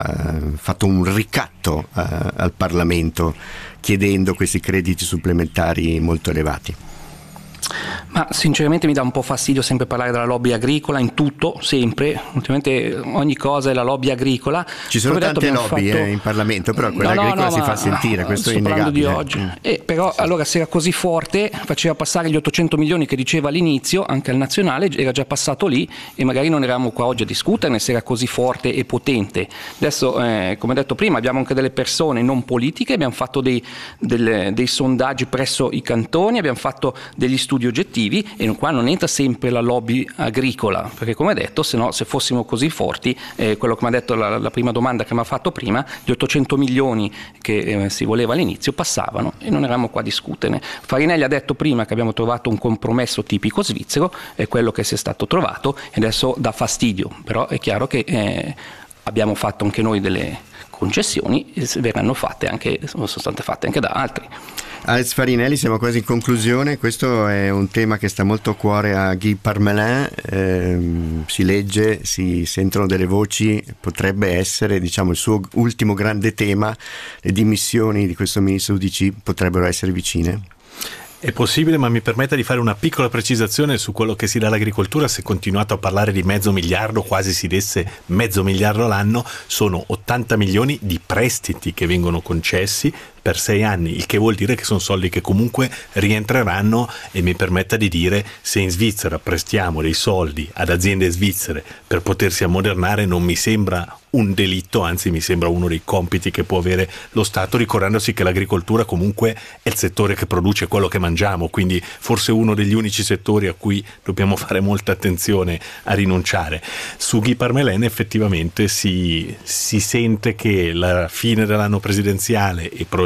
fatto un ricatto al Parlamento chiedendo questi crediti supplementari molto elevati. Ma sinceramente mi dà un po' fastidio sempre parlare della lobby agricola in tutto, sempre. Ultimamente ogni cosa è la lobby agricola. Ci sono tante lobby in Parlamento, però quella agricola si fa sentire, questo è innegabile. Di oggi. Però allora, se era così forte, faceva passare gli 800 milioni che diceva all'inizio, anche al nazionale, era già passato lì e magari non eravamo qua oggi a discuterne se era così forte e potente. Adesso, come detto prima, abbiamo anche delle persone non politiche, abbiamo fatto dei sondaggi presso i cantoni, abbiamo fatto degli studi oggettivi e qua non entra sempre la lobby agricola, perché come detto, se fossimo così forti, quello che mi ha detto la prima domanda che mi ha fatto prima, gli 800 milioni che si voleva all'inizio passavano e non eravamo qua a discuterne. Farinelli ha detto prima che abbiamo trovato un compromesso tipico svizzero, è quello che si è stato trovato e adesso dà fastidio, però è chiaro che abbiamo fatto anche noi delle concessioni e sono state fatte anche da altri. Alex Farinelli, siamo quasi in conclusione. Questo è un tema che sta molto a cuore a Guy Parmelin, si legge, si sentono delle voci, potrebbe essere il suo ultimo grande tema, le dimissioni di questo ministro UDC potrebbero essere vicine? È possibile, ma mi permetta di fare una piccola precisazione su quello che si dà all'agricoltura. Si è continuato a parlare di mezzo miliardo, quasi si desse mezzo miliardo l'anno, sono 80 milioni di prestiti che vengono concessi per 6 anni, il che vuol dire che sono soldi che comunque rientreranno, e mi permetta di dire, se in Svizzera prestiamo dei soldi ad aziende svizzere per potersi ammodernare, non mi sembra un delitto, anzi mi sembra uno dei compiti che può avere lo Stato, ricordandosi che l'agricoltura comunque è il settore che produce quello che mangiamo, quindi forse uno degli unici settori a cui dobbiamo fare molta attenzione a rinunciare. Su Guy Parmelin effettivamente si sente che la fine dell'anno presidenziale e probabilmente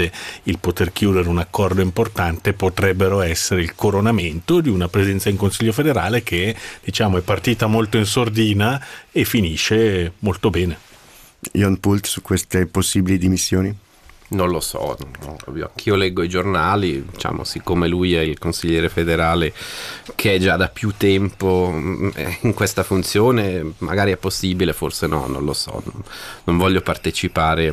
il poter chiudere un accordo importante potrebbero essere il coronamento di una presenza in Consiglio federale che è partita molto in sordina e finisce molto bene. Jon Pult, su queste possibili dimissioni? Non lo so, anch'io leggo i giornali, siccome lui è il consigliere federale che è già da più tempo in questa funzione, magari è possibile, forse no, non lo so, non voglio partecipare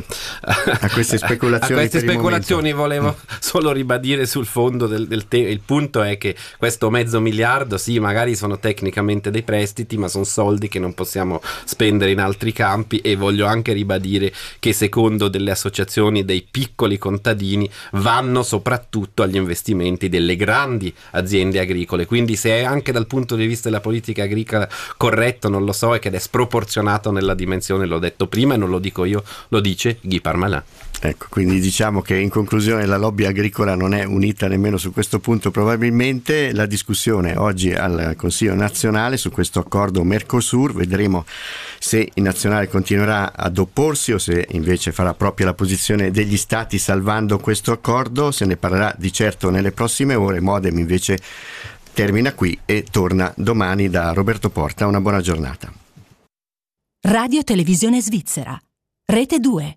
a queste speculazioni. Volevo solo ribadire sul fondo del tema. Il punto è che questo mezzo miliardo, sì, magari sono tecnicamente dei prestiti, ma sono soldi che non possiamo spendere in altri campi, e voglio anche ribadire che secondo delle associazioni dei piccoli contadini vanno soprattutto agli investimenti delle grandi aziende agricole, quindi se è anche dal punto di vista della politica agricola corretto non lo so, e che è sproporzionato nella dimensione, l'ho detto prima e non lo dico io, lo dice Guy Parmelin. Ecco, quindi diciamo che in conclusione la lobby agricola non è unita nemmeno su questo punto. Probabilmente la discussione oggi al Consiglio nazionale su questo accordo Mercosur, vedremo se il nazionale continuerà ad opporsi o se invece farà propria la posizione degli stati salvando questo accordo. Se ne parlerà di certo nelle prossime ore. Modem invece termina qui e torna domani da Roberto Porta. Una buona giornata. Radio Televisione Svizzera, Rete 2.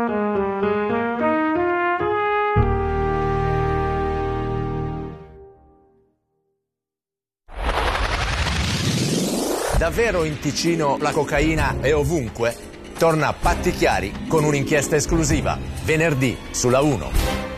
Davvero in Ticino la cocaina è ovunque? Torna Patti Chiari con un'inchiesta esclusiva, venerdì sulla 1.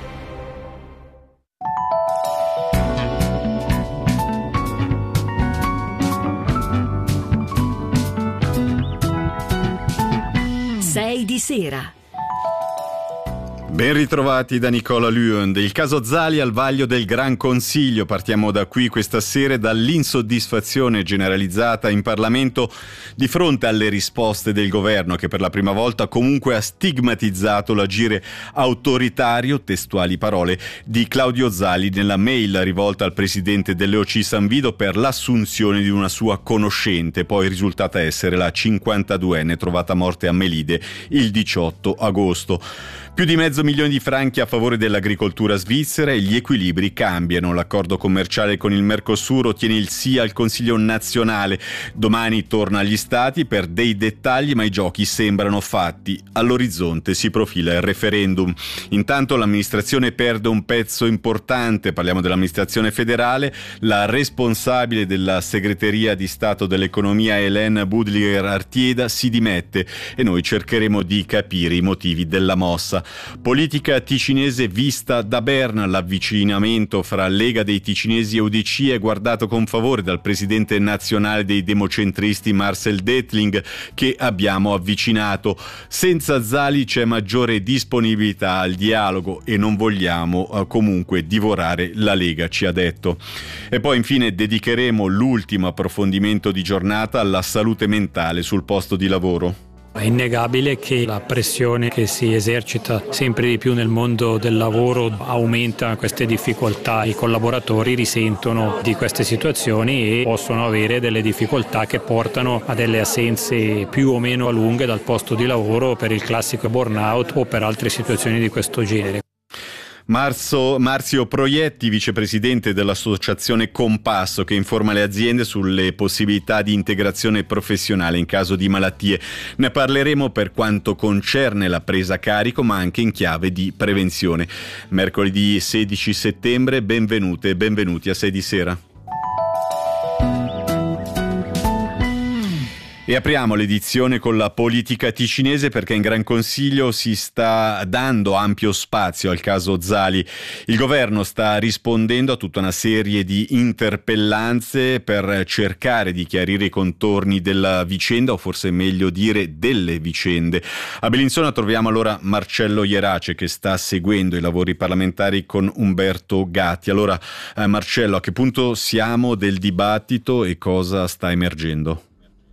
Sei di sera. Ben ritrovati da Nicola Luend. Il caso Zali al vaglio del Gran Consiglio. Partiamo da qui questa sera, dall'insoddisfazione generalizzata in Parlamento di fronte alle risposte del governo, che per la prima volta comunque ha stigmatizzato l'agire autoritario, testuali parole, di Claudio Zali nella mail rivolta al presidente dell'EOC San Vido per l'assunzione di una sua conoscente, poi risultata essere la 52enne trovata morta a Melide il 18 agosto. Più di mezzo mezzo milione di franchi a favore dell'agricoltura svizzera e gli equilibri cambiano. L'accordo commerciale con il Mercosur ottiene il sì al Consiglio nazionale. Domani torna agli Stati per dei dettagli, ma i giochi sembrano fatti. All'orizzonte si profila il referendum. Intanto l'amministrazione perde un pezzo importante, parliamo dell'amministrazione federale. La responsabile della segreteria di Stato dell'Economia, Hélène Boudlier-Artieda, si dimette e noi cercheremo di capire i motivi della mossa. Politica ticinese vista da Berna. L'avvicinamento fra Lega dei Ticinesi e UDC è guardato con favore dal presidente nazionale dei democentristi Marcel Dettling, che abbiamo avvicinato. Senza Zali c'è maggiore disponibilità al dialogo e non vogliamo comunque divorare la Lega, ci ha detto. E poi infine dedicheremo l'ultimo approfondimento di giornata alla salute mentale sul posto di lavoro. È innegabile che la pressione che si esercita sempre di più nel mondo del lavoro aumenta queste difficoltà. I collaboratori risentono di queste situazioni e possono avere delle difficoltà che portano a delle assenze più o meno lunghe dal posto di lavoro per il classico burnout o per altre situazioni di questo genere. Marzio Proietti, vicepresidente dell'associazione Compasso, che informa le aziende sulle possibilità di integrazione professionale in caso di malattie. Ne parleremo per quanto concerne la presa a carico, ma anche in chiave di prevenzione. Mercoledì 16 settembre, benvenute e benvenuti a 6 di sera. E apriamo l'edizione con la politica ticinese, perché in Gran Consiglio si sta dando ampio spazio al caso Zali. Il governo sta rispondendo a tutta una serie di interpellanze per cercare di chiarire i contorni della vicenda, o forse meglio dire delle vicende. A Bellinzona troviamo allora Marcello Ierace, che sta seguendo i lavori parlamentari con Umberto Gatti. Allora Marcello, a che punto siamo del dibattito e cosa sta emergendo?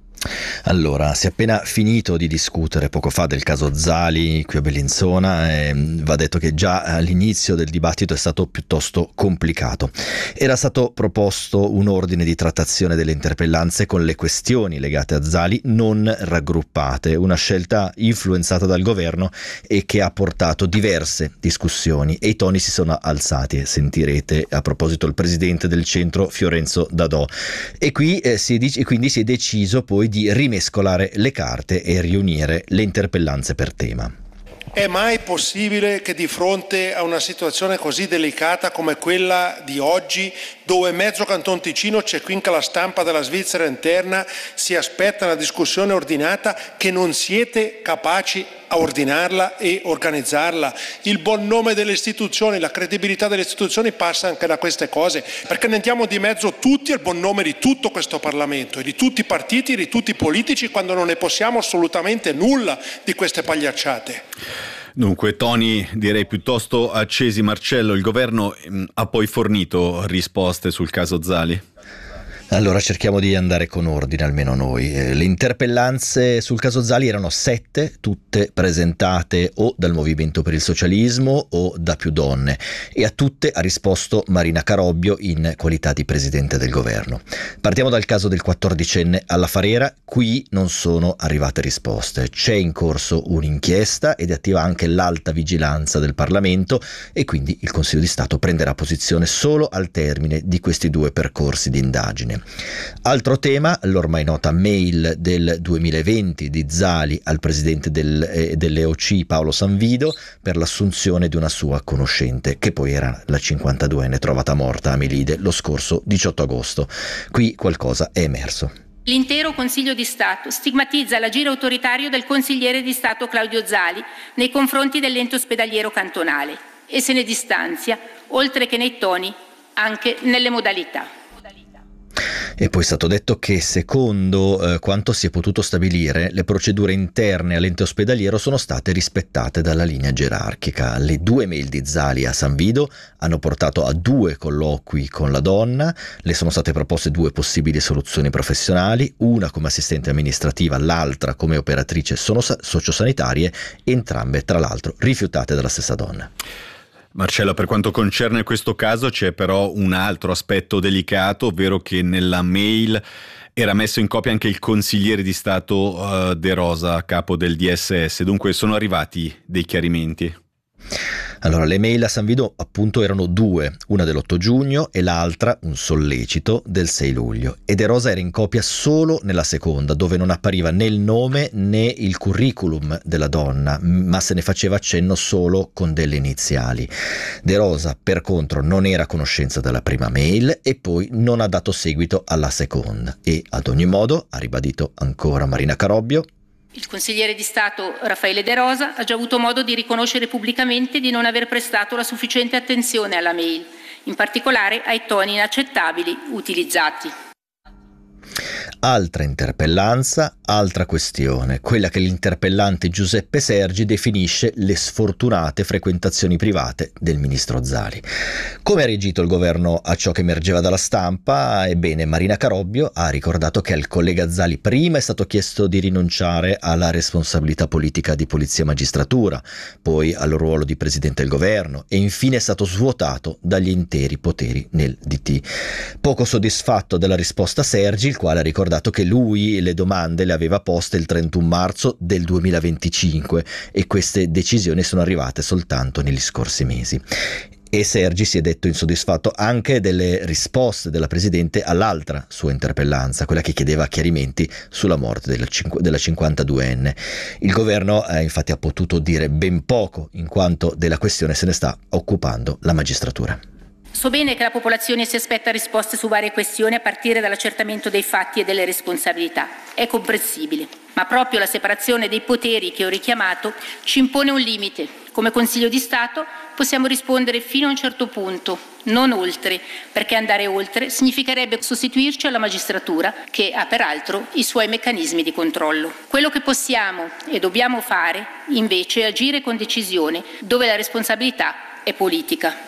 Allora, si è appena finito di discutere poco fa del caso Zali qui a Bellinzona e va detto che già all'inizio del dibattito è stato piuttosto complicato. Era stato proposto un ordine di trattazione delle interpellanze con le questioni legate a Zali non raggruppate, una scelta influenzata dal governo e che ha portato diverse discussioni, e i toni si sono alzati, sentirete a proposito il presidente del centro Fiorenzo Dadò, e quindi si è deciso poi di rimescolare le carte e riunire le interpellanze per tema. È mai possibile che di fronte a una situazione così delicata come quella di oggi, dove mezzo Canton Ticino circonda la stampa della Svizzera interna, si aspetta una discussione ordinata, che non siete capaci a ordinarla e organizzarla? Il buon nome delle istituzioni, la credibilità delle istituzioni passa anche da queste cose, perché ne andiamo di mezzo tutti al buon nome di tutto questo Parlamento e di tutti i partiti e di tutti i politici, quando non ne possiamo assolutamente nulla di queste pagliacciate. Dunque, toni direi piuttosto accesi. Marcello, il governo ha poi fornito risposte sul caso Zali? Allora cerchiamo di andare con ordine, almeno noi. Le interpellanze sul caso Zali erano 7, tutte presentate o dal Movimento per il Socialismo o da Più Donne, e a tutte ha risposto Marina Carobbio in qualità di presidente del governo. Partiamo dal caso del 14enne alla Farera. Qui non sono arrivate risposte. C'è in corso un'inchiesta ed è attiva anche l'alta vigilanza del Parlamento, e quindi il Consiglio di Stato prenderà posizione solo al termine di questi 2 percorsi di indagine. Altro tema, l'ormai nota mail del 2020 di Zali al presidente dell'EOC Paolo Sanvido per l'assunzione di una sua conoscente, che poi era la 52enne trovata morta a Melide lo scorso 18 agosto. Qui qualcosa è emerso. L'intero Consiglio di Stato stigmatizza l'agire autoritario del consigliere di Stato Claudio Zali nei confronti dell'ente ospedaliero cantonale e se ne distanzia, oltre che nei toni, anche nelle modalità. E poi è stato detto che, secondo quanto si è potuto stabilire, le procedure interne all'ente ospedaliero sono state rispettate dalla linea gerarchica. Le 2 mail di Zali a Sanvido hanno portato a 2 colloqui con la donna, le sono state proposte 2 possibili soluzioni professionali, una come assistente amministrativa, l'altra come operatrice sociosanitarie, entrambe tra l'altro rifiutate dalla stessa donna. Marcello, per quanto concerne questo caso c'è però un altro aspetto delicato, ovvero che nella mail era messo in copia anche il consigliere di Stato De Rosa, capo del DSS, dunque sono arrivati dei chiarimenti. Allora, le mail a San Vito appunto erano due, una dell'8 giugno e l'altra, un sollecito, del 6 luglio. E De Rosa era in copia solo nella seconda, dove non appariva né il nome né il curriculum della donna, ma se ne faceva accenno solo con delle iniziali. De Rosa, per contro, non era a conoscenza della prima mail e poi non ha dato seguito alla seconda. E ad ogni modo, ha ribadito ancora Marina Carobbio, il consigliere di Stato Raffaele De Rosa ha già avuto modo di riconoscere pubblicamente di non aver prestato la sufficiente attenzione alla mail, in particolare ai toni inaccettabili utilizzati. Altra interpellanza, altra questione, quella che l'interpellante Giuseppe Sergi definisce le sfortunate frequentazioni private del ministro Zali. Come ha reagito il governo a ciò che emergeva dalla stampa? Ebbene, Marina Carobbio ha ricordato che al collega Zali prima è stato chiesto di rinunciare alla responsabilità politica di Polizia e Magistratura, poi al ruolo di presidente del governo e infine è stato svuotato dagli interi poteri nel DT. Poco soddisfatto della risposta Sergi, il quale ha ricordato che lui le domande le aveva poste il 31 marzo del 2025 e queste decisioni sono arrivate soltanto negli scorsi mesi. E Sergi si è detto insoddisfatto anche delle risposte della Presidente all'altra sua interpellanza, quella che chiedeva chiarimenti sulla morte della 52enne. Il governo infatti ha potuto dire ben poco, in quanto della questione se ne sta occupando la magistratura. So bene che la popolazione si aspetta risposte su varie questioni a partire dall'accertamento dei fatti e delle responsabilità. È comprensibile, ma proprio la separazione dei poteri che ho richiamato ci impone un limite. Come Consiglio di Stato possiamo rispondere fino a un certo punto, non oltre, perché andare oltre significherebbe sostituirci alla magistratura, che ha peraltro i suoi meccanismi di controllo. Quello che possiamo e dobbiamo fare, invece, è agire con decisione, dove la responsabilità è politica.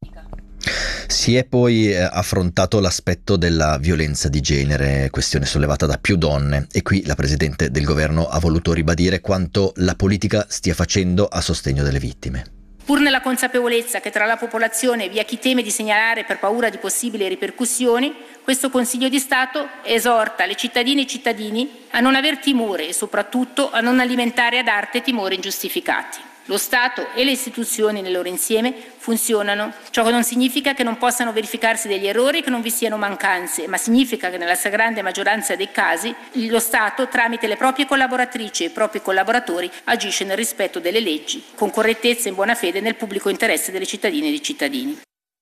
Si è poi affrontato l'aspetto della violenza di genere, questione sollevata da più donne, e qui la Presidente del Governo ha voluto ribadire quanto la politica stia facendo a sostegno delle vittime. Pur nella consapevolezza che tra la popolazione vi è chi teme di segnalare per paura di possibili ripercussioni, questo Consiglio di Stato esorta le cittadine e i cittadini a non aver timore e soprattutto a non alimentare ad arte timori ingiustificati. Lo Stato e le istituzioni nel loro insieme funzionano. Ciò non significa che non possano verificarsi degli errori e che non vi siano mancanze, ma significa che nella stragrande maggioranza dei casi lo Stato, tramite le proprie collaboratrici e i propri collaboratori, agisce nel rispetto delle leggi, con correttezza e in buona fede nel pubblico interesse delle cittadine e dei cittadini.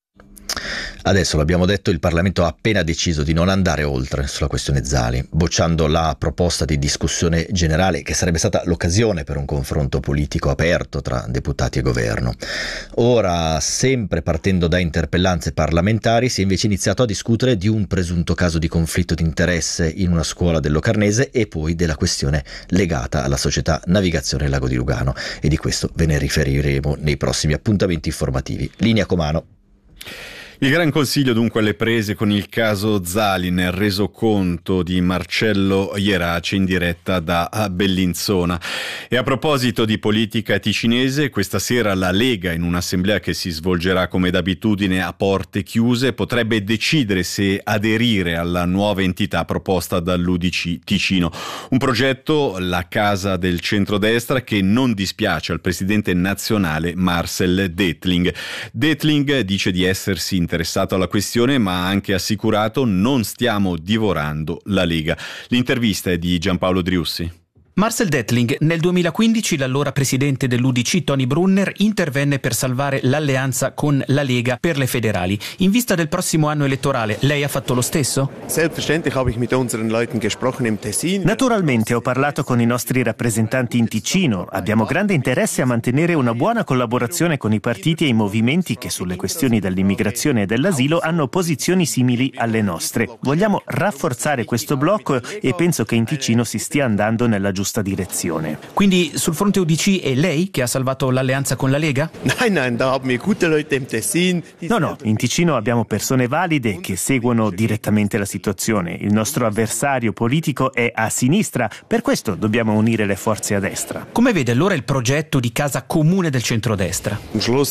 Adesso l'abbiamo detto, il Parlamento ha appena deciso di non andare oltre sulla questione Zali, bocciando la proposta di discussione generale che sarebbe stata l'occasione per un confronto politico aperto tra deputati e governo. Ora, sempre partendo da interpellanze parlamentari, si è invece iniziato a discutere di un presunto caso di conflitto di interesse in una scuola del Locarnese e poi della questione legata alla società Navigazione Lago di Lugano, e di questo ve ne riferiremo nei prossimi appuntamenti informativi. Linea Comano. Il Gran Consiglio dunque alle prese con il caso Zali, nel resoconto di Marcello Ierace in diretta da Bellinzona. E a proposito di politica ticinese, questa sera la Lega, in un'assemblea che si svolgerà come d'abitudine a porte chiuse, potrebbe decidere se aderire alla nuova entità proposta dall'UDC Ticino. Un progetto, la Casa del Centrodestra, che non dispiace al presidente nazionale Marcel Detling. Detling dice di essersi interessato alla questione, ma ha anche assicurato: non stiamo divorando la Lega. L'intervista è di Giampaolo Driussi. Marcel Detling, nel 2015 l'allora presidente dell'UDC Tony Brunner intervenne per salvare l'alleanza con la Lega per le federali. In vista del prossimo anno elettorale, lei ha fatto lo stesso? Naturalmente ho parlato con i nostri rappresentanti in Ticino. Abbiamo grande interesse a mantenere una buona collaborazione con i partiti e i movimenti che sulle questioni dell'immigrazione e dell'asilo hanno posizioni simili alle nostre. Vogliamo rafforzare questo blocco e penso che in Ticino si stia andando nella giusta direzione. Quindi sul fronte UDC è lei che ha salvato l'alleanza con la Lega? No, in Ticino abbiamo persone valide che seguono direttamente la situazione. Il nostro avversario politico è a sinistra, per questo dobbiamo unire le forze a destra. Come vede allora il progetto di casa comune del centrodestra?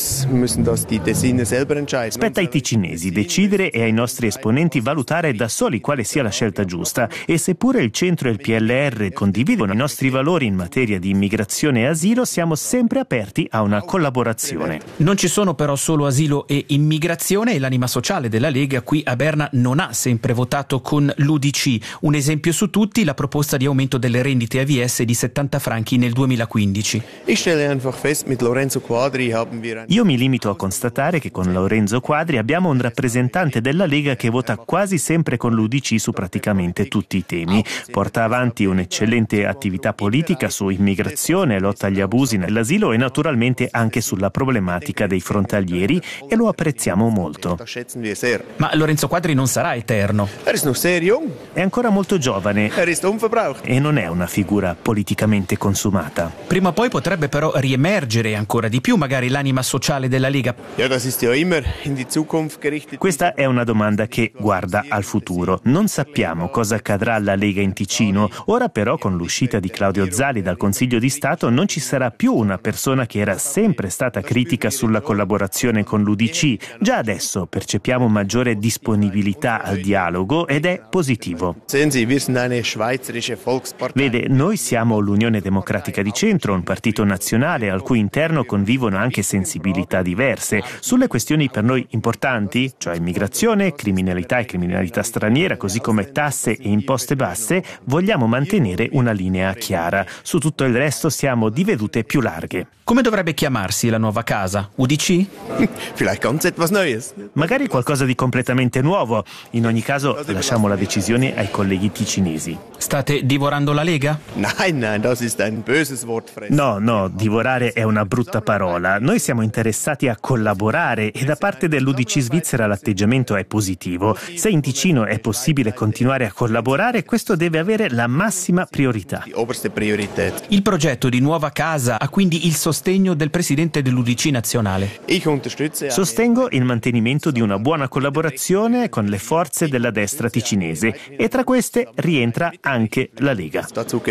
Spetta ai ticinesi decidere e ai nostri esponenti valutare da soli quale sia la scelta giusta, e seppure il centro e il PLR condividono nostri valori in materia di immigrazione e asilo, siamo sempre aperti a una collaborazione. Non ci sono però solo asilo e immigrazione, e l'anima sociale della Lega qui a Berna non ha sempre votato con l'UDC. Un esempio su tutti, la proposta di aumento delle rendite AVS di 70 franchi nel 2015. Io mi limito a constatare che con Lorenzo Quadri abbiamo un rappresentante della Lega che vota quasi sempre con l'UDC su praticamente tutti i temi. Porta avanti un'eccellente attività politica su immigrazione, lotta agli abusi nell'asilo e naturalmente anche sulla problematica dei frontalieri, e lo apprezziamo molto. Ma Lorenzo Quadri non sarà eterno. È ancora molto giovane e non è una figura politicamente consumata. Prima o poi potrebbe però riemergere ancora di più magari l'anima sociale della Lega. Questa è una domanda che guarda al futuro. Non sappiamo cosa accadrà alla Lega in Ticino. Ora però, con l'uscita di Claudio Zali dal Consiglio di Stato, non ci sarà più una persona che era sempre stata critica sulla collaborazione con l'UDC. Già adesso percepiamo maggiore disponibilità al dialogo ed è positivo. Vede, noi siamo l'Unione Democratica di Centro, un partito nazionale al cui interno convivono anche sensibilità diverse. Sulle questioni per noi importanti, cioè immigrazione, criminalità e criminalità straniera, così come tasse e imposte basse, vogliamo mantenere una linea chiara. Su tutto il resto siamo di vedute più larghe. Come dovrebbe chiamarsi la nuova casa? UDC? Magari qualcosa di completamente nuovo. In ogni caso lasciamo la decisione ai colleghi ticinesi. State divorando la Lega? No, divorare è una brutta parola. Noi siamo interessati a collaborare e da parte dell'UDC Svizzera l'atteggiamento è positivo. Se in Ticino è possibile continuare a collaborare, questo deve avere la massima priorità. Il progetto di nuova casa ha quindi il sostegno del presidente dell'UDC nazionale. Sostengo il mantenimento di una buona collaborazione con le forze della destra ticinese e tra queste rientra anche la Lega.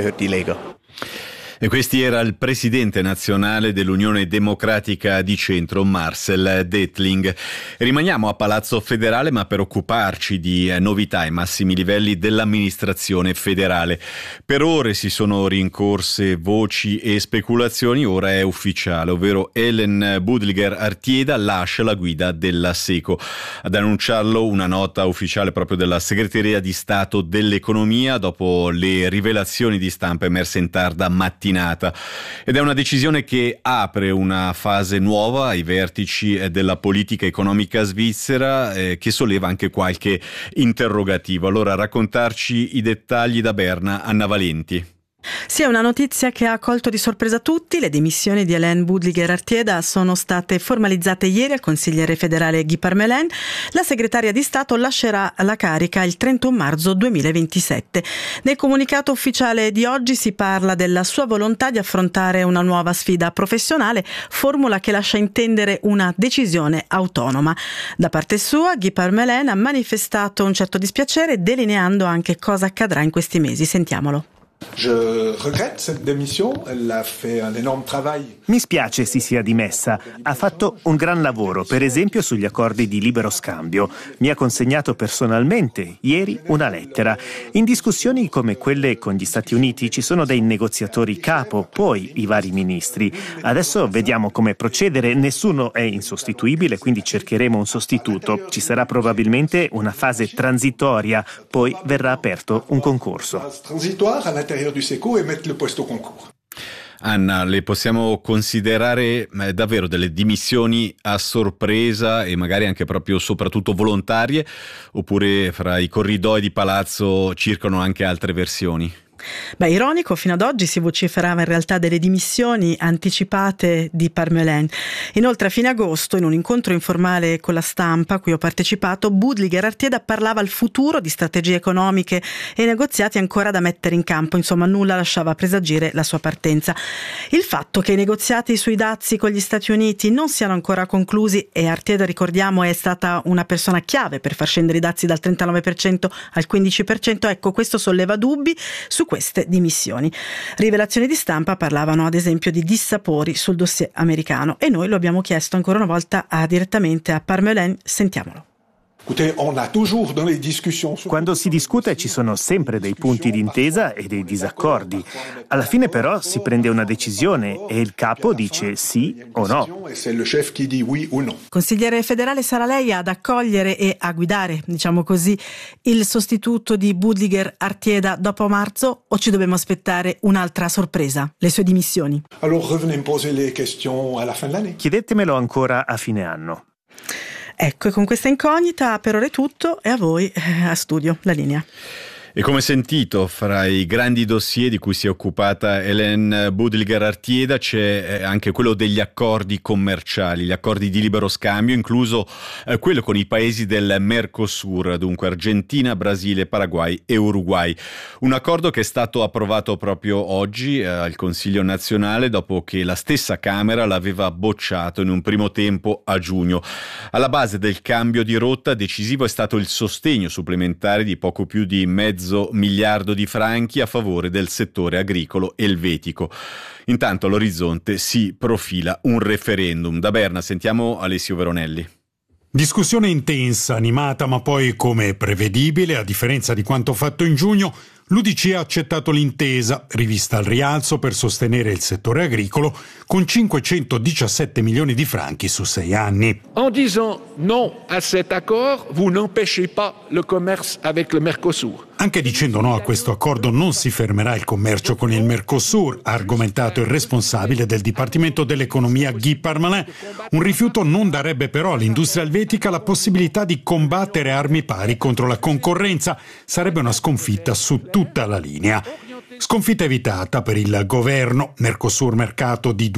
E questi era il presidente nazionale dell'Unione Democratica di Centro, Marcel Dettling. Rimaniamo a Palazzo Federale, ma per occuparci di novità ai massimi livelli dell'amministrazione federale. Per ore si sono rincorse voci e speculazioni, ora è ufficiale, ovvero Ellen Budliger-Artieda lascia la guida della SECO. Ad annunciarlo una nota ufficiale proprio della Segreteria di Stato dell'Economia dopo le rivelazioni di stampa emerse in tarda mattinata. Ed è una decisione che apre una fase nuova ai vertici della politica economica svizzera, che solleva anche qualche interrogativo. Allora, a raccontarci i dettagli da Berna, Anna Valenti. Sì, è una notizia che ha colto di sorpresa tutti. Le dimissioni di Hélène Budliger-Artieda sono state formalizzate ieri al consigliere federale Guy Parmelin. La segretaria di Stato lascerà la carica il 31 marzo 2027. Nel comunicato ufficiale di oggi si parla della sua volontà di affrontare una nuova sfida professionale, formula che lascia intendere una decisione autonoma. Da parte sua, Guy Parmelin ha manifestato un certo dispiacere, delineando anche cosa accadrà in questi mesi. Sentiamolo. Mi spiace si sia dimessa. Ha fatto un gran lavoro, per esempio sugli accordi di libero scambio. Mi ha consegnato personalmente ieri una lettera. In discussioni come quelle con gli Stati Uniti ci sono dei negoziatori capo, poi i vari ministri. Adesso vediamo come procedere. Nessuno è insostituibile, quindi cercheremo un sostituto. Ci sarà probabilmente una fase transitoria, poi verrà aperto un concorso. Anna, le possiamo considerare davvero delle dimissioni a sorpresa e magari anche proprio soprattutto volontarie, oppure fra i corridoi di palazzo circolano anche altre versioni? Beh, ironico, fino ad oggi si vociferava in realtà delle dimissioni anticipate di Parmelin. Inoltre a fine agosto, in un incontro informale con la stampa a cui ho partecipato, Budliger-Artieda parlava al futuro di strategie economiche e negoziati ancora da mettere in campo. Insomma, nulla lasciava presagire la sua partenza. Il fatto che i negoziati sui dazi con gli Stati Uniti non siano ancora conclusi, e Artieda, ricordiamo, è stata una persona chiave per far scendere i dazi dal 39% al 15%, ecco, questo solleva dubbi su queste dimissioni. Rivelazioni di stampa parlavano ad esempio di dissapori sul dossier americano, e noi lo abbiamo chiesto ancora una volta direttamente a Parmelin. Sentiamolo. Quando si discute ci sono sempre dei punti di intesa e dei disaccordi. Alla fine però si prende una decisione e il capo dice sì o no. Consigliere federale, sarà lei ad accogliere e a guidare, diciamo così, il sostituto di Budiger Artieda dopo marzo, o ci dobbiamo aspettare un'altra sorpresa, le sue dimissioni? Chiedetemelo ancora a fine anno. Ecco, e con questa incognita per ora è tutto, e a voi a studio la linea. E come sentito, fra i grandi dossier di cui si è occupata Hélène Budiger Artieda c'è anche quello degli accordi commerciali, gli accordi di libero scambio, incluso quello con i paesi del Mercosur, dunque Argentina, Brasile, Paraguay e Uruguay. Un accordo che è stato approvato proprio oggi al Consiglio nazionale dopo che la stessa Camera l'aveva bocciato in un primo tempo a giugno. Alla base del cambio di rotta decisivo è stato il sostegno supplementare di poco più di $500 miliardi di franchi a favore del settore agricolo elvetico. Intanto all'orizzonte si profila un referendum. Da Berna sentiamo Alessio Veronelli. Discussione intensa, animata, ma poi, come prevedibile, a differenza di quanto fatto in giugno, l'UDC ha accettato l'intesa, rivista al rialzo per sostenere il settore agricolo, con 517 milioni di franchi su 6 anni. En disant non à cet accord, vous n'empêchez pas le commerce avec le Mercosur. Anche dicendo no a questo accordo non si fermerà il commercio con il Mercosur, ha argomentato il responsabile del Dipartimento dell'Economia Guy Parmelin. Un rifiuto non darebbe però all'industria elvetica la possibilità di combattere a armi pari contro la concorrenza. Sarebbe una sconfitta su tutta la linea. Sconfitta evitata per il governo. Mercosur, mercato di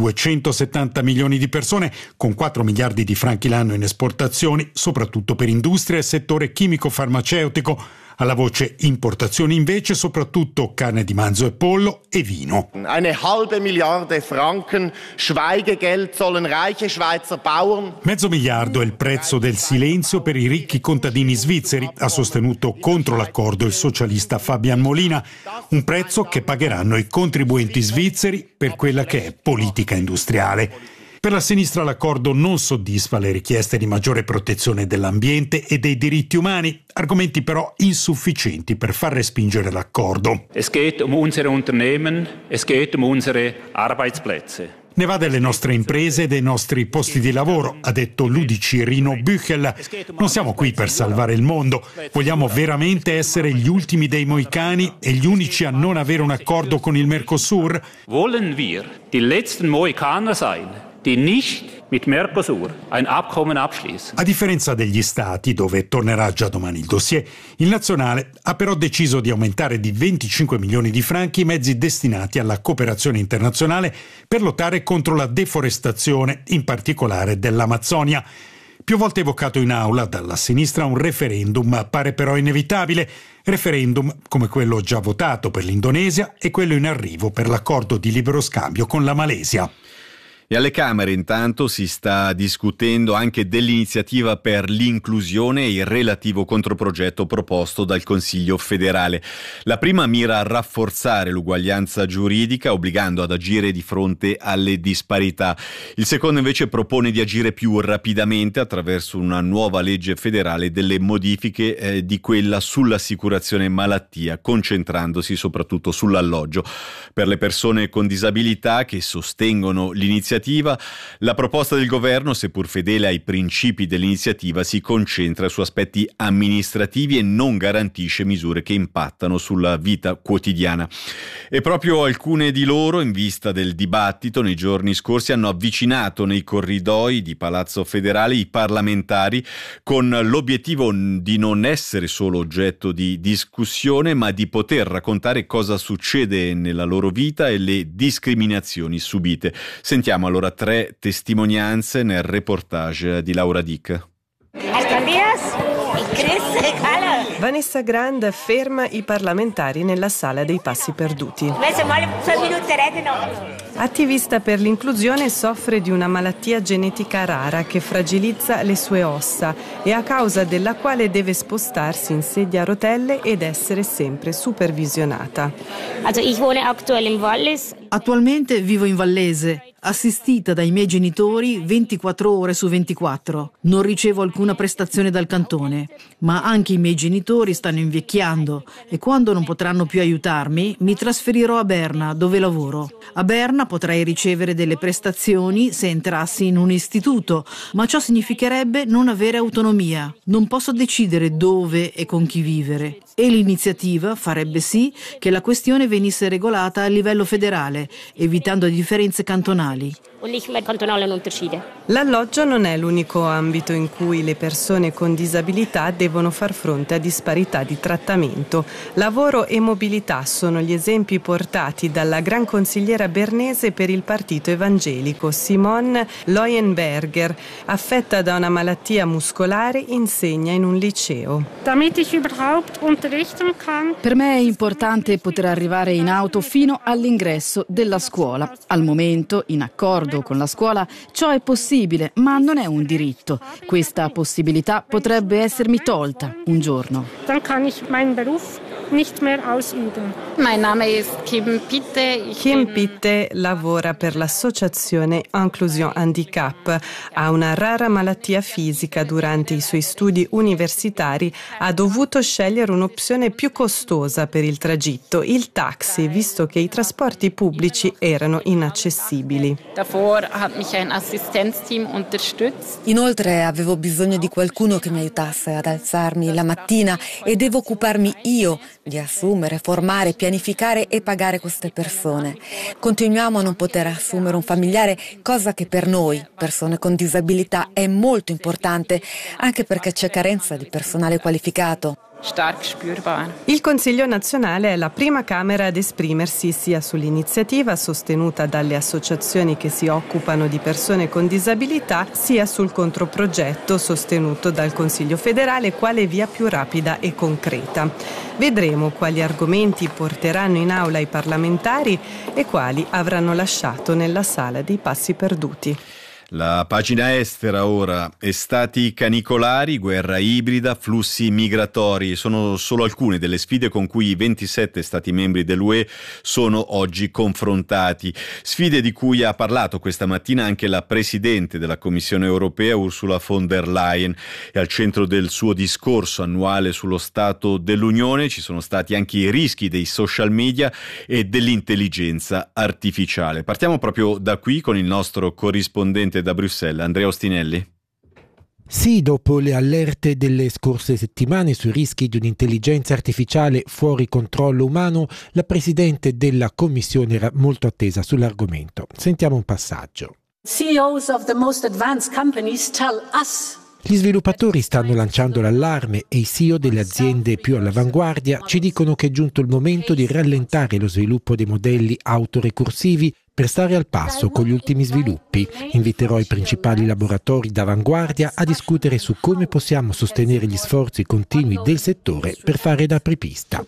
270 milioni di persone, con 4 miliardi di franchi l'anno in esportazioni, soprattutto per industria e settore chimico-farmaceutico. Alla voce importazioni invece soprattutto carne di manzo e pollo e vino. Eine halbe Milliarde Franken Schweigegeld sollen reiche Schweizer Bauern. $500 miliardi è il prezzo del silenzio per i ricchi contadini svizzeri, ha sostenuto contro l'accordo il socialista Fabian Molina, un prezzo che pagheranno i contribuenti svizzeri per quella che è politica industriale. Per la sinistra l'accordo non soddisfa le richieste di maggiore protezione dell'ambiente e dei diritti umani, argomenti però insufficienti per far respingere l'accordo. Es geht unsere Unternehmen, es geht unsere Arbeitsplätze. Ne va delle nostre imprese e dei nostri posti di lavoro, ha detto l'UDC Rino Büchel. Non siamo qui per salvare il mondo, vogliamo veramente essere gli ultimi dei mohicani e gli unici a non avere un accordo con il Mercosur? Wollen wir die letzten Mohikaner sein, die nicht mit Mercosur ein Abkommen abschließen? A differenza degli stati, dove tornerà già domani il dossier, il nazionale ha però deciso di aumentare di 25 milioni di franchi i mezzi destinati alla cooperazione internazionale per lottare contro la deforestazione, in particolare dell'Amazzonia. Più volte evocato in aula dalla sinistra un referendum pare però inevitabile. Referendum come quello già votato per l'Indonesia e quello in arrivo per l'accordo di libero scambio con la Malesia. E alle Camere intanto si sta discutendo anche dell'iniziativa per l'inclusione e il relativo controprogetto proposto dal Consiglio federale. La prima mira a rafforzare l'uguaglianza giuridica, obbligando ad agire di fronte alle disparità. Il secondo invece propone di agire più rapidamente attraverso una nuova legge federale delle modifiche di quella sull'assicurazione malattia, concentrandosi soprattutto sull'alloggio. Per le persone con disabilità che sostengono l'iniziativa, la proposta del governo, seppur fedele ai principi dell'iniziativa, si concentra su aspetti amministrativi e non garantisce misure che impattano sulla vita quotidiana. E proprio alcune di loro, in vista del dibattito nei giorni scorsi, hanno avvicinato nei corridoi di Palazzo Federale i parlamentari con l'obiettivo di non essere solo oggetto di discussione, ma di poter raccontare cosa succede nella loro vita e le discriminazioni subite. Sentiamo allora 3 testimonianze nel reportage di Laura Dick. Vanessa Grand ferma i parlamentari nella sala dei passi perduti. Attivista per l'inclusione, soffre di una malattia genetica rara che fragilizza le sue ossa e a causa della quale deve spostarsi in sedia a rotelle ed essere sempre supervisionata. Attualmente vivo in Vallese, assistita dai miei genitori 24 ore su 24. Non ricevo alcuna prestazione dal cantone, ma anche i miei genitori stanno invecchiando e quando non potranno più aiutarmi mi trasferirò a Berna, dove lavoro. A Berna potrei ricevere delle prestazioni se entrassi in un istituto, ma ciò significherebbe non avere autonomia. Non posso decidere dove e con chi vivere. E l'iniziativa farebbe sì che la questione venisse regolata a livello federale, evitando differenze cantonali. L'alloggio non è l'unico ambito in cui le persone con disabilità devono far fronte a disparità di trattamento. Lavoro e mobilità sono gli esempi portati dalla gran consigliera bernese per il partito evangelico Simone Leuenberger. Affetta da una malattia muscolare, insegna in un liceo. Per me è importante poter arrivare in auto fino all'ingresso della scuola. Al momento, in accordo con la scuola, ciò è possibile, ma non è un diritto. Questa possibilità potrebbe essermi tolta un giorno. Kim Pitte lavora per l'associazione Inclusion Handicap. Ha una rara malattia fisica. Durante i suoi studi universitari ha dovuto scegliere un'opzione più costosa per il tragitto, il taxi, visto che i trasporti pubblici erano inaccessibili. Inoltre avevo bisogno di qualcuno che mi aiutasse ad alzarmi la mattina e devo occuparmi io di assumere, formare, pianificare e pagare queste persone. Continuiamo a non poter assumere un familiare, cosa che per noi, persone con disabilità, è molto importante, anche perché c'è carenza di personale qualificato. Il Consiglio nazionale è la prima Camera ad esprimersi sia sull'iniziativa sostenuta dalle associazioni che si occupano di persone con disabilità, sia sul controprogetto sostenuto dal Consiglio federale quale via più rapida e concreta. Vedremo quali argomenti porteranno in aula i parlamentari e quali avranno lasciato nella sala dei passi perduti. La pagina estera ora, estati canicolari, guerra ibrida, flussi migratori, sono solo alcune delle sfide con cui i 27 stati membri dell'UE sono oggi confrontati. Sfide di cui ha parlato questa mattina anche la Presidente della Commissione Europea Ursula von der Leyen. E al centro del suo discorso annuale sullo Stato dell'Unione ci sono stati anche i rischi dei social media e dell'intelligenza artificiale. Partiamo proprio da qui con il nostro corrispondente da Bruxelles, Andrea Ostinelli. Sì, dopo le allerte delle scorse settimane sui rischi di un'intelligenza artificiale fuori controllo umano, la Presidente della Commissione era molto attesa sull'argomento. Sentiamo un passaggio. CEOs of the most advanced companies tell us. Gli sviluppatori stanno lanciando l'allarme e i CEO delle aziende più all'avanguardia ci dicono che è giunto il momento di rallentare lo sviluppo dei modelli autorecursivi per stare al passo con gli ultimi sviluppi. Inviterò i principali laboratori d'avanguardia a discutere su come possiamo sostenere gli sforzi continui del settore per fare da apripista.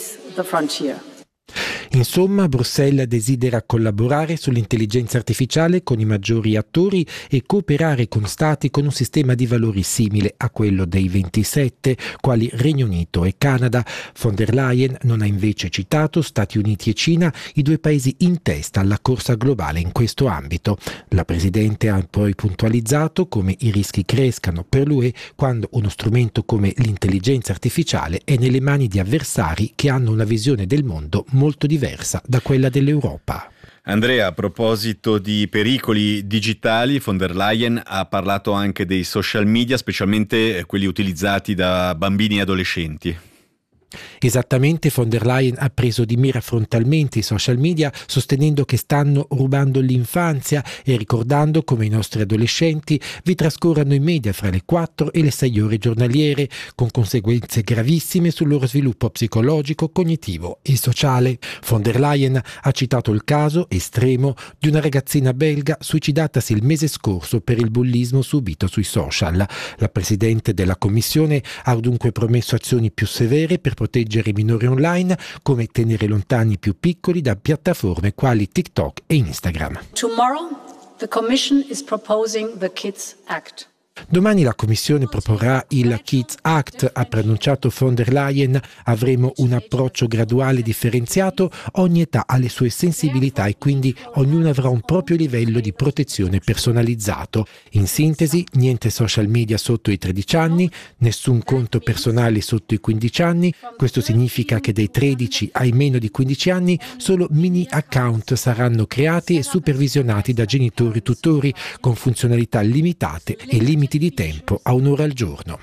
Insomma, Bruxelles desidera collaborare sull'intelligenza artificiale con i maggiori attori e cooperare con stati con un sistema di valori simile a quello dei 27, quali Regno Unito e Canada. Von der Leyen non ha invece citato Stati Uniti e Cina, i due paesi in testa alla corsa globale in questo ambito. La Presidente ha poi puntualizzato come i rischi crescano per l'UE quando uno strumento come l'intelligenza artificiale è nelle mani di avversari che hanno una visione del mondo molto diversa da quella dell'Europa. Andrea, a proposito di pericoli digitali, von der Leyen ha parlato anche dei social media, specialmente quelli utilizzati da bambini e adolescenti. Esattamente, von der Leyen ha preso di mira frontalmente i social media, sostenendo che stanno rubando l'infanzia e ricordando come i nostri adolescenti vi trascorrano i media fra le 4 e le 6 ore giornaliere, con conseguenze gravissime sul loro sviluppo psicologico, cognitivo e sociale. Von der Leyen ha citato il caso estremo di una ragazzina belga suicidatasi il mese scorso per il bullismo subito sui social. La Presidente della Commissione ha dunque promesso azioni più severe per proteggere i minori online, come tenere lontani i più piccoli da piattaforme quali TikTok e Instagram. Tomorrow the Commission is proposing the Kids Act. Domani la Commissione proporrà il Kids Act, ha preannunciato von der Leyen. Avremo un approccio graduale differenziato, ogni età ha le sue sensibilità e quindi ognuno avrà un proprio livello di protezione personalizzato. In sintesi, niente social media sotto i 13 anni, nessun conto personale sotto i 15 anni. Questo significa che dai 13 ai meno di 15 anni solo mini account saranno creati e supervisionati da genitori tutori con funzionalità limitate e limiti di tempo a 1 ora al giorno.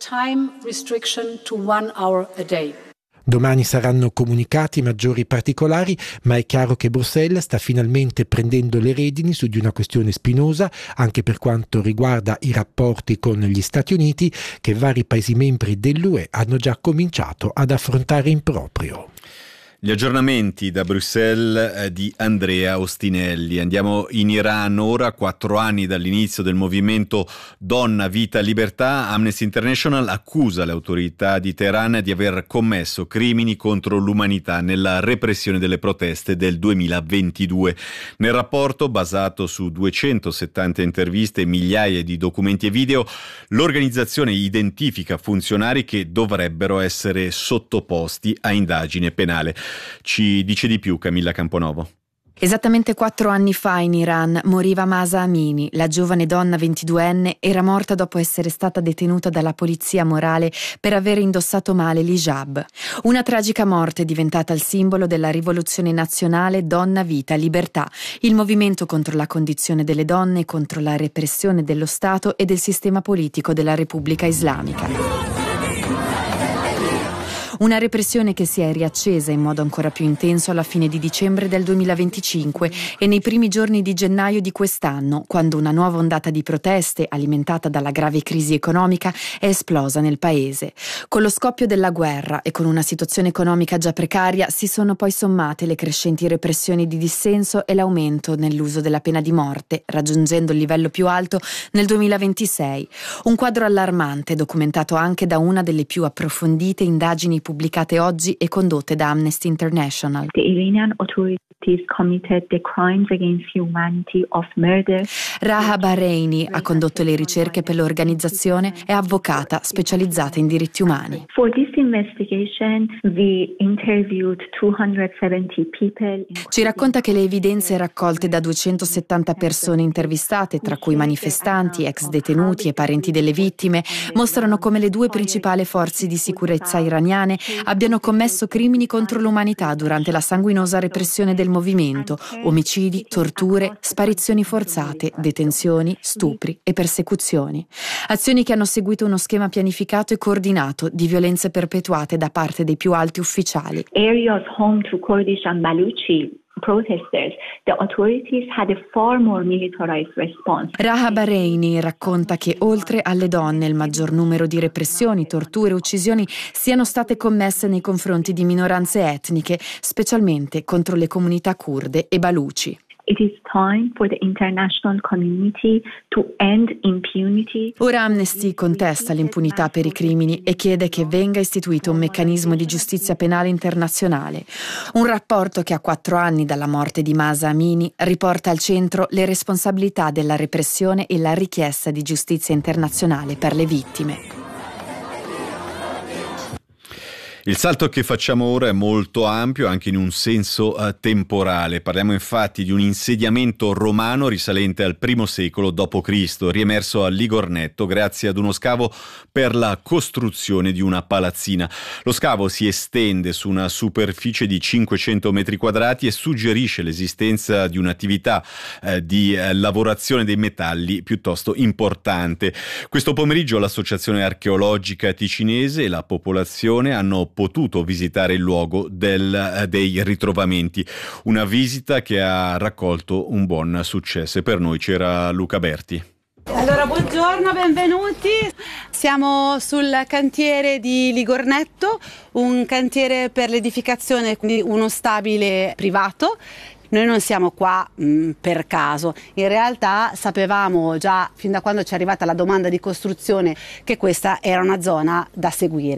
Domani saranno comunicati maggiori particolari, ma è chiaro che Bruxelles sta finalmente prendendo le redini su di una questione spinosa, anche per quanto riguarda i rapporti con gli Stati Uniti, che vari Paesi membri dell'UE hanno già cominciato ad affrontare in proprio. Gli aggiornamenti da Bruxelles di Andrea Ostinelli. Andiamo in Iran ora, 4 anni dall'inizio del movimento Donna, Vita, Libertà. Amnesty International accusa le autorità di Teheran di aver commesso crimini contro l'umanità nella repressione delle proteste del 2022. Nel rapporto, basato su 270 interviste e migliaia di documenti e video, l'organizzazione identifica funzionari che dovrebbero essere sottoposti a indagine penale. Ci dice di più Camilla Camponovo. Esattamente 4 anni fa in Iran moriva Mahsa Amini, la giovane donna 22enne era morta dopo essere stata detenuta dalla polizia morale per aver indossato male l'hijab. Una tragica morte diventata il simbolo della rivoluzione nazionale Donna, Vita, Libertà, il movimento contro la condizione delle donne, contro la repressione dello Stato e del sistema politico della Repubblica Islamica. Una repressione che si è riaccesa in modo ancora più intenso alla fine di dicembre del 2025 e nei primi giorni di gennaio di quest'anno, quando una nuova ondata di proteste, alimentata dalla grave crisi economica, è esplosa nel paese. Con lo scoppio della guerra e con una situazione economica già precaria si sono poi sommate le crescenti repressioni di dissenso e l'aumento nell'uso della pena di morte, raggiungendo il livello più alto nel 2026. Un quadro allarmante documentato anche da una delle più approfondite indagini pubblicate oggi e condotte da Amnesty International. The Iranian authorities committed the crimes against humanity of murder. Raha Bahreini ha condotto le ricerche per l'organizzazione, è avvocata specializzata in diritti umani. For this investigation, we interviewed 270 people. Ci racconta che le evidenze raccolte da 270 persone intervistate, tra cui manifestanti, ex detenuti e parenti delle vittime, mostrano come le 2 principali forze di sicurezza iraniane abbiano commesso crimini contro l'umanità durante la sanguinosa repressione del movimento, omicidi, torture, sparizioni forzate, detenzioni, stupri e persecuzioni. Azioni che hanno seguito uno schema pianificato e coordinato di violenze perpetuate da parte dei più alti ufficiali. Areas home to Kurdish and Baluchi protesters, the authorities had a far more militarized response. Raha Bahreini racconta che oltre alle donne il maggior numero di repressioni, torture e uccisioni siano state commesse nei confronti di minoranze etniche, specialmente contro le comunità curde e baluci. It is time for the international community to end impunity. Ora Amnesty contesta l'impunità per i crimini e chiede che venga istituito un meccanismo di giustizia penale internazionale. Un rapporto che a 4 anni dalla morte di Mahsa Amini riporta al centro le responsabilità della repressione e la richiesta di giustizia internazionale per le vittime. Il salto che facciamo ora è molto ampio anche in un senso temporale. Parliamo infatti di un insediamento romano risalente al I secolo d.C., riemerso a Ligornetto grazie ad uno scavo per la costruzione di una palazzina. Lo scavo si estende su una superficie di 500 metri quadrati e suggerisce l'esistenza di un'attività di lavorazione dei metalli piuttosto importante. Questo pomeriggio l'Associazione Archeologica Ticinese e la popolazione hanno potuto visitare il luogo dei ritrovamenti, una visita che ha raccolto un buon successo e per noi c'era Luca Berti. Allora, buongiorno, benvenuti. Siamo sul cantiere di Ligornetto, un cantiere per l'edificazione di uno stabile privato. Noi non siamo qua per caso, in realtà sapevamo già fin da quando ci è arrivata la domanda di costruzione che questa era una zona da seguire.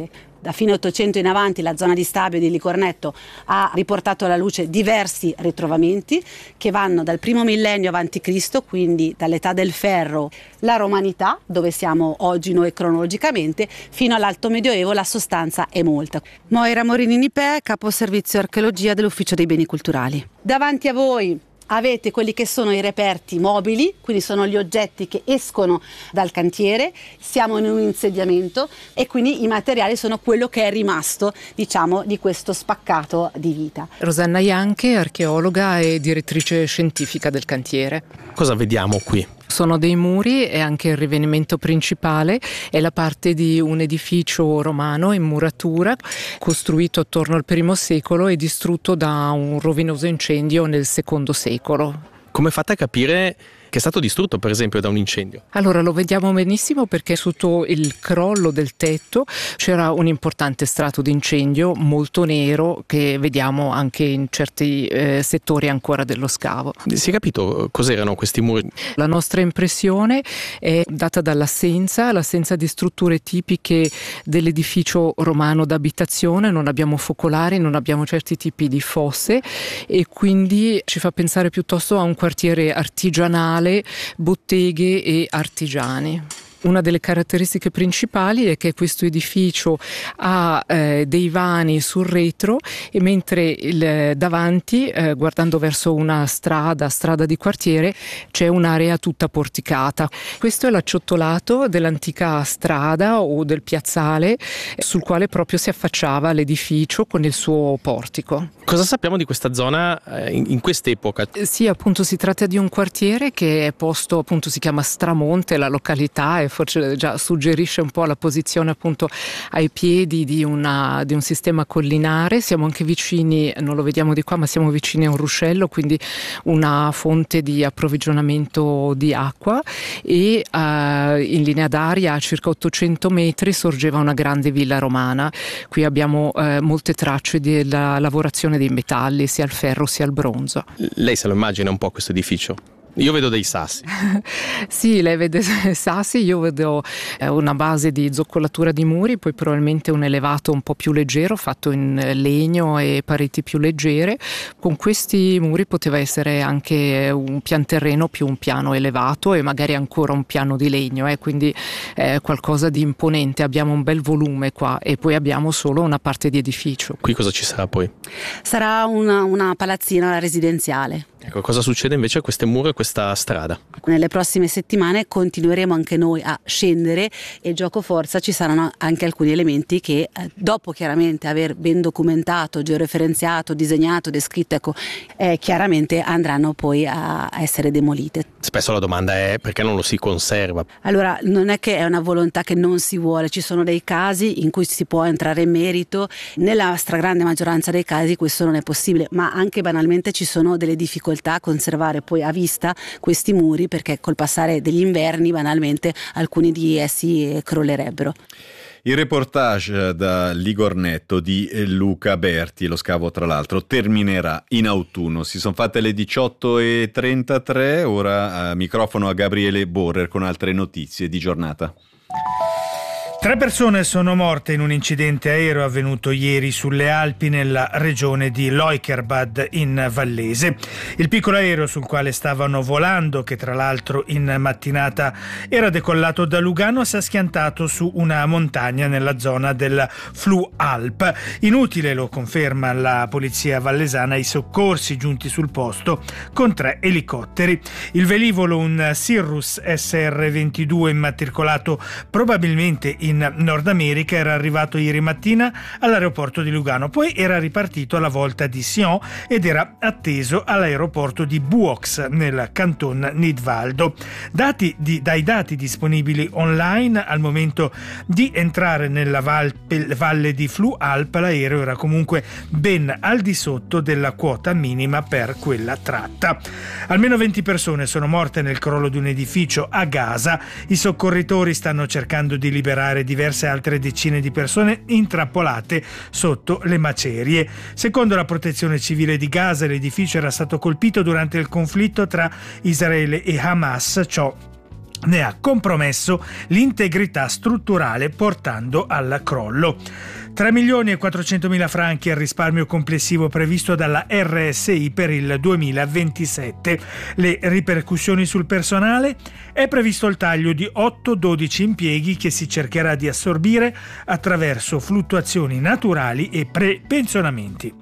Da fine 800 in avanti la zona di Stabio di Licornetto ha riportato alla luce diversi ritrovamenti che vanno dal primo millennio avanti Cristo, quindi dall'età del ferro, la romanità, dove siamo oggi noi cronologicamente, fino all'alto medioevo. La sostanza è molta. Moira Morini Nipè, capo servizio archeologia dell'Ufficio dei Beni Culturali. Davanti a voi avete quelli che sono i reperti mobili, quindi sono gli oggetti che escono dal cantiere. Siamo in un insediamento e quindi i materiali sono quello che è rimasto, diciamo, di questo spaccato di vita. Rosanna Ianche, archeologa e direttrice scientifica del cantiere. Cosa vediamo qui? Sono dei muri e anche il rivenimento principale è la parte di un edificio romano in muratura costruito attorno al I secolo e distrutto da un rovinoso incendio nel II secolo. Come fate a capire che è stato distrutto, per esempio, da un incendio? Allora, lo vediamo benissimo perché sotto il crollo del tetto c'era un importante strato di incendio molto nero che vediamo anche in certi settori ancora dello scavo. Si è capito cos'erano questi muri? La nostra impressione è data dall'assenza di strutture tipiche dell'edificio romano d'abitazione. Non abbiamo focolari, non abbiamo certi tipi di fosse e quindi ci fa pensare piuttosto a un quartiere artigianale, botteghe e artigiani. Una delle caratteristiche principali è che questo edificio ha dei vani sul retro e mentre davanti, guardando verso una strada di quartiere, c'è un'area tutta porticata. Questo è l'acciottolato dell'antica strada o del piazzale sul quale proprio si affacciava l'edificio con il suo portico. Cosa sappiamo di questa zona in quest'epoca? Sì, appunto si tratta di un quartiere che è posto, appunto si chiama Stramonte, la località, e forse già suggerisce un po' la posizione appunto ai piedi di un sistema collinare. Siamo anche vicini, non lo vediamo di qua, ma siamo vicini a un ruscello, quindi una fonte di approvvigionamento di acqua e in linea d'aria a circa 800 metri sorgeva una grande villa romana. Qui abbiamo molte tracce della lavorazione dei metalli, sia il ferro sia il bronzo. Lei se lo immagina un po' questo edificio? Io vedo dei sassi. Sì, lei vede sassi, io vedo una base di zoccolatura di muri, poi probabilmente un elevato un po' più leggero fatto in legno e pareti più leggere. Con questi muri poteva essere anche un pianterreno più un piano elevato e magari ancora un piano di legno, quindi qualcosa di imponente. Abbiamo un bel volume qua e poi abbiamo solo una parte di edificio. Qui cosa ci sarà poi? Sarà una palazzina residenziale. Ecco, cosa succede invece a queste mura e questa strada? Nelle prossime settimane continueremo anche noi a scendere e gioco forza ci saranno anche alcuni elementi che dopo chiaramente aver ben documentato, georeferenziato, disegnato, descritto, chiaramente andranno poi a essere demolite. Spesso la domanda è perché non lo si conserva? Allora, non è che è una volontà che non si vuole, ci sono dei casi in cui si può entrare in merito, nella stragrande maggioranza dei casi questo non è possibile, ma anche banalmente ci sono delle difficoltà a conservare poi a vista questi muri perché col passare degli inverni banalmente alcuni di essi crollerebbero. Il reportage da Ligornetto di Luca Berti, lo scavo tra l'altro terminerà in autunno. Si sono fatte le 18:33, ora microfono a Gabriele Borrer con altre notizie di giornata. 3 persone sono morte in un incidente aereo avvenuto ieri sulle Alpi nella regione di Leukerbad in Vallese. Il piccolo aereo sul quale stavano volando, che tra l'altro in mattinata era decollato da Lugano, si è schiantato su una montagna nella zona del Flu Alp. Inutile, lo conferma la polizia vallesana, i soccorsi giunti sul posto con 3 elicotteri. Il velivolo, un Cirrus SR-22 immatricolato probabilmente in Nord America, era arrivato ieri mattina all'aeroporto di Lugano, poi era ripartito alla volta di Sion ed era atteso all'aeroporto di Buox nel canton Nidwaldo. Dai dati disponibili online, al momento di entrare nella valle di Flu Alp l'aereo era comunque ben al di sotto della quota minima per quella tratta. Almeno 20 persone sono morte nel crollo di un edificio a Gaza. I soccorritori stanno cercando di liberare diverse altre decine di persone intrappolate sotto le macerie. Secondo la protezione civile di Gaza, l'edificio era stato colpito durante il conflitto tra Israele e Hamas, ciò ne ha compromesso l'integrità strutturale portando al crollo. 3.400.000 franchi il risparmio complessivo previsto dalla RSI per il 2027. Le ripercussioni sul personale? È previsto il taglio di 8-12 impieghi che si cercherà di assorbire attraverso fluttuazioni naturali e prepensionamenti.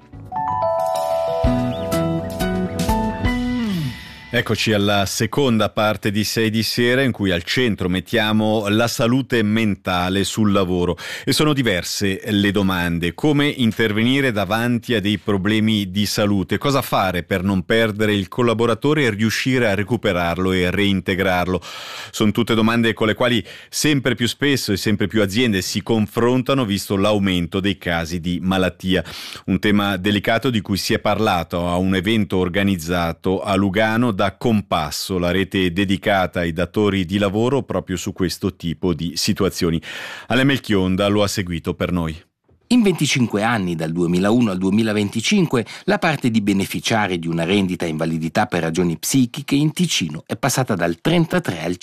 Eccoci alla seconda parte di 6 di sera, in cui al centro mettiamo la salute mentale sul lavoro, e sono diverse le domande: come intervenire davanti a dei problemi di salute, cosa fare per non perdere il collaboratore e riuscire a recuperarlo e reintegrarlo. Sono tutte domande con le quali sempre più spesso e sempre più aziende si confrontano, visto l'aumento dei casi di malattia. Un tema delicato di cui si è parlato a un evento organizzato a Lugano da Compasso, la rete dedicata ai datori di lavoro proprio su questo tipo di situazioni. Ale Melchionda lo ha seguito per noi. In 25 anni, dal 2001 al 2025, la parte di beneficiari di una rendita invalidità per ragioni psichiche in Ticino è passata dal 33 al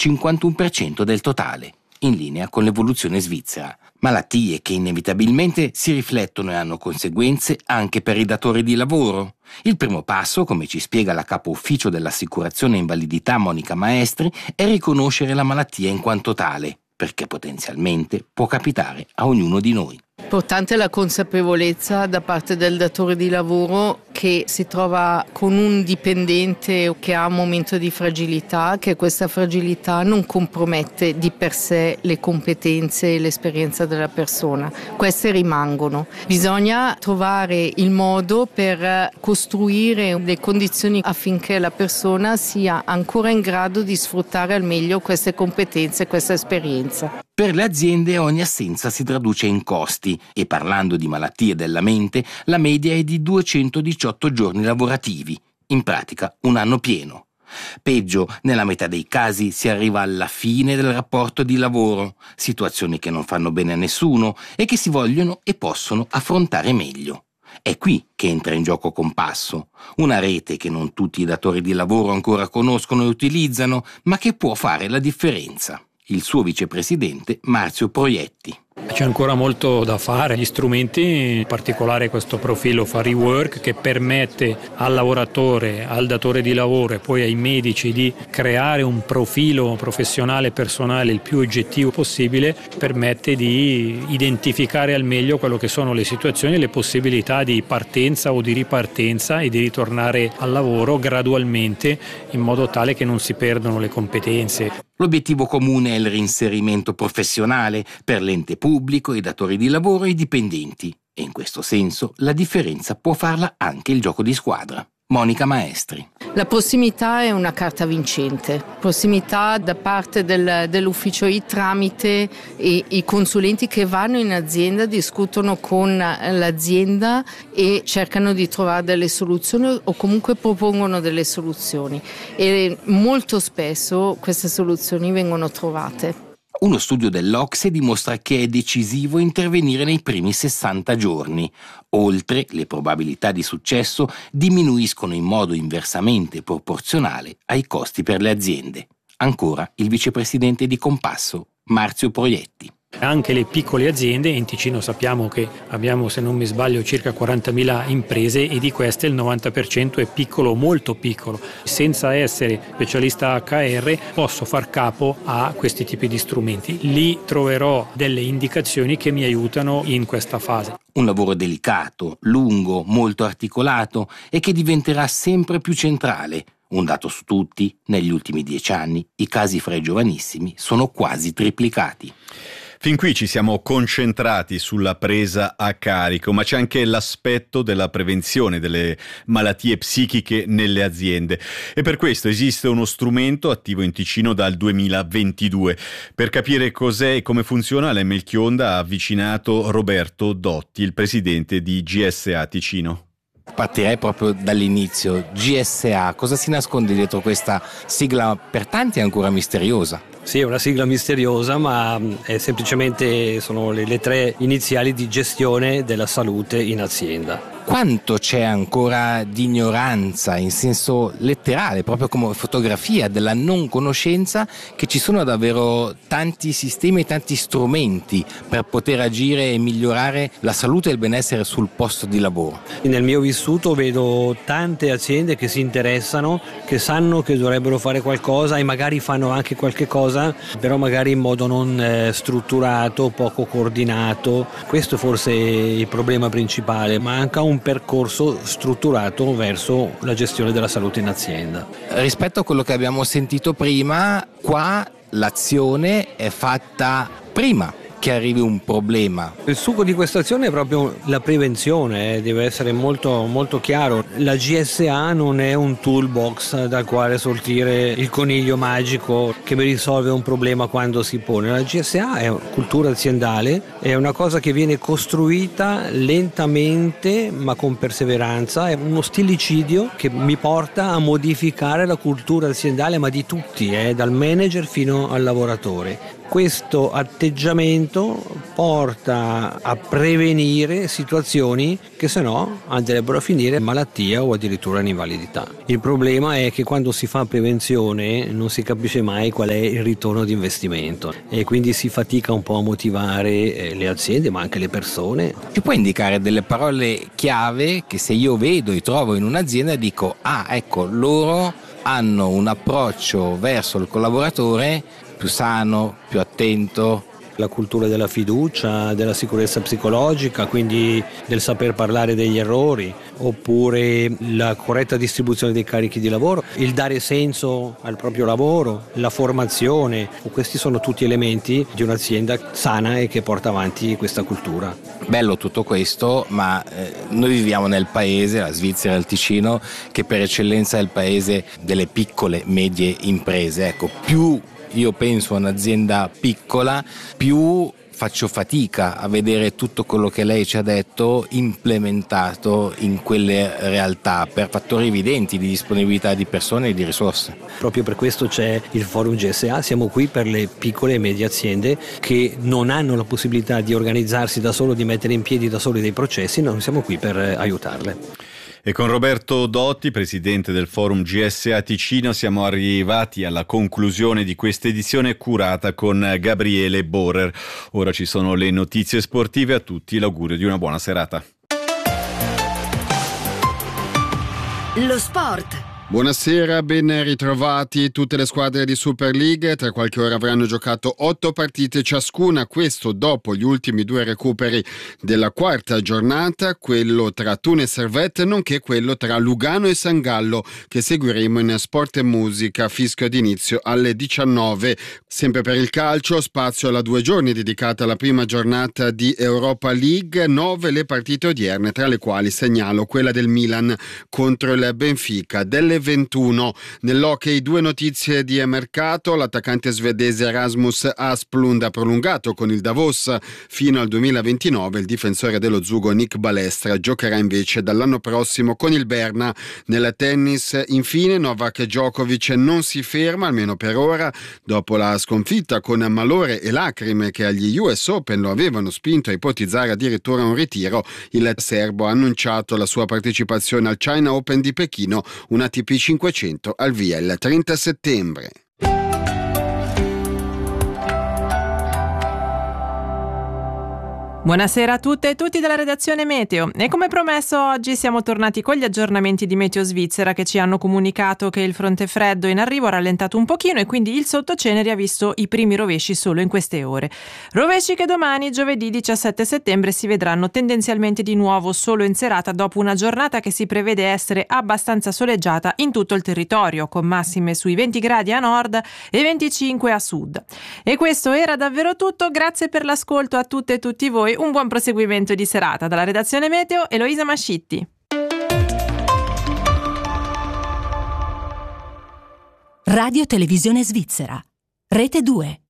51% del totale, in linea con l'evoluzione svizzera. Malattie che inevitabilmente si riflettono e hanno conseguenze anche per i datori di lavoro. Il primo passo, come ci spiega la capo ufficio dell'assicurazione invalidità Monica Maestri, è riconoscere la malattia in quanto tale, perché potenzialmente può capitare a ognuno di noi. Importante la consapevolezza da parte del datore di lavoro che si trova con un dipendente che ha un momento di fragilità, che questa fragilità non compromette di per sé le competenze e l'esperienza della persona. Queste rimangono. Bisogna trovare il modo per costruire le condizioni affinché la persona sia ancora in grado di sfruttare al meglio queste competenze, questa esperienza. Per le aziende ogni assenza si traduce in costi e, parlando di malattie della mente, la media è di 218 giorni lavorativi, in pratica un anno pieno. Peggio, nella metà dei casi si arriva alla fine del rapporto di lavoro, situazioni che non fanno bene a nessuno e che si vogliono e possono affrontare meglio. È qui che entra in gioco Compasso, una rete che non tutti i datori di lavoro ancora conoscono e utilizzano, ma che può fare la differenza. Il suo vicepresidente Marzio Proietti. C'è ancora molto da fare, gli strumenti, in particolare questo profilo Fari Work, che permette al lavoratore, al datore di lavoro e poi ai medici di creare un profilo professionale personale il più oggettivo possibile, permette di identificare al meglio quello che sono le situazioni e le possibilità di partenza o di ripartenza e di ritornare al lavoro gradualmente, in modo tale che non si perdono le competenze. L'obiettivo comune è il reinserimento professionale per l'ente pubblico, i datori di lavoro e i dipendenti. E in questo senso la differenza può farla anche il gioco di squadra. Monica Maestri. La prossimità è una carta vincente. Prossimità da parte dell'ufficio I tramite i consulenti che vanno in azienda, discutono con l'azienda e cercano di trovare delle soluzioni o comunque propongono delle soluzioni. E molto spesso queste soluzioni vengono trovate. Uno studio dell'Ocse dimostra che è decisivo intervenire nei primi 60 giorni. Oltre, le probabilità di successo diminuiscono in modo inversamente proporzionale ai costi per le aziende. Ancora il vicepresidente di Compasso, Marzio Proietti. Anche le piccole aziende, in Ticino sappiamo che abbiamo, se non mi sbaglio, circa 40.000 imprese e di queste il 90% è piccolo, molto piccolo. Senza essere specialista HR posso far capo a questi tipi di strumenti. Lì troverò delle indicazioni che mi aiutano in questa fase. Un lavoro delicato, lungo, molto articolato e che diventerà sempre più centrale. Un dato su tutti, negli ultimi 10 anni i casi fra i giovanissimi sono quasi triplicati. Fin qui ci siamo concentrati sulla presa a carico, ma c'è anche l'aspetto della prevenzione delle malattie psichiche nelle aziende e per questo esiste uno strumento attivo in Ticino dal 2022. Per capire cos'è e come funziona, la Melchionda ha avvicinato Roberto Dotti, il presidente di GSA Ticino. Partirei proprio dall'inizio. GSA, cosa si nasconde dietro questa sigla per tanti ancora misteriosa? Sì, è una sigla misteriosa, ma è semplicemente sono le 3 iniziali di gestione della salute in azienda. quanto c'è ancora di ignoranza in senso letterale, proprio come fotografia della non conoscenza, che ci sono davvero tanti sistemi e tanti strumenti per poter agire e migliorare la salute e il benessere sul posto di lavoro. Nel mio vissuto vedo tante aziende che si interessano, che sanno che dovrebbero fare qualcosa e magari fanno anche qualche cosa, però magari in modo non strutturato, poco coordinato. Questo forse è il problema principale, manca un percorso strutturato verso la gestione della salute in azienda. Rispetto a quello che abbiamo sentito prima, qua l'azione è fatta prima che arrivi un problema. Il succo di questa azione è proprio la prevenzione, deve essere molto, molto chiaro. La GSA non è un toolbox dal quale sortire il coniglio magico che mi risolve un problema quando si pone. La GSA è cultura aziendale, è una cosa che viene costruita lentamente ma con perseveranza, è uno stillicidio che mi porta a modificare la cultura aziendale, ma di tutti, dal manager fino al lavoratore. Questo atteggiamento porta a prevenire situazioni che se no andrebbero a finire in malattia o addirittura in invalidità. Il problema è che quando si fa prevenzione non si capisce mai qual è il ritorno di investimento e quindi si fatica un po' a motivare le aziende ma anche le persone. Ci puoi indicare delle parole chiave che se io vedo e trovo in un'azienda dico ecco, loro hanno un approccio verso il collaboratore più sano, più attento. La cultura della fiducia, della sicurezza psicologica, quindi del saper parlare degli errori, oppure la corretta distribuzione dei carichi di lavoro, il dare senso al proprio lavoro, la formazione. Questi sono tutti elementi di un'azienda sana e che porta avanti questa cultura. Bello tutto questo, ma noi viviamo nel paese, la Svizzera, il Ticino, che per eccellenza è il paese delle piccole, medie imprese. Ecco, più io penso a un'azienda piccola, più faccio fatica a vedere tutto quello che lei ci ha detto implementato in quelle realtà per fattori evidenti di disponibilità di persone e di risorse. Proprio per questo c'è il Forum GSA, siamo qui per le piccole e medie aziende che non hanno la possibilità di organizzarsi da solo, di mettere in piedi da soli dei processi, noi siamo qui per aiutarle. E con Roberto Dotti, presidente del Forum GSA Ticino, siamo arrivati alla conclusione di questa edizione curata con Gabriele Borer. Ora ci sono le notizie sportive, a tutti l'augurio di una buona serata. Lo sport. Buonasera, ben ritrovati. Tutte le squadre di Super League tra qualche ora avranno giocato 8 partite ciascuna, questo dopo gli ultimi 2 recuperi della quarta giornata, quello tra Thun e Servette nonché quello tra Lugano e San Gallo, che seguiremo in Sport e Musica, fischio d'inizio alle 19. Sempre per il calcio, spazio alla 2 giorni dedicata alla prima giornata di Europa League, 9 le partite odierne, tra le quali segnalo quella del Milan contro il Benfica. Delle 21. Nell'hockey 2 notizie di mercato: l'attaccante svedese Rasmus Asplund ha prolungato con il Davos fino al 2029, il difensore dello Zugo Nick Balestra giocherà invece dall'anno prossimo con il Berna. Nel tennis infine Novak Djokovic non si ferma, almeno per ora, dopo la sconfitta con malore e lacrime che agli US Open lo avevano spinto a ipotizzare addirittura un ritiro. Il serbo ha annunciato la sua partecipazione al China Open di Pechino, una ATP 500 al via il 30 settembre. Buonasera a tutte e tutti dalla redazione Meteo e come promesso oggi siamo tornati con gli aggiornamenti di Meteo Svizzera che ci hanno comunicato che il fronte freddo in arrivo ha rallentato un pochino e quindi il sottoceneri ha visto i primi rovesci solo in queste ore. Rovesci che domani, giovedì 17 settembre, si vedranno tendenzialmente di nuovo solo in serata dopo una giornata che si prevede essere abbastanza soleggiata in tutto il territorio, con massime sui 20 gradi a nord e 25 a sud. E questo era davvero tutto, grazie per l'ascolto a tutte e tutti voi. Un buon proseguimento di serata. Dalla redazione Meteo, Eloisa Mascitti. Radio Televisione Svizzera. Rete 2.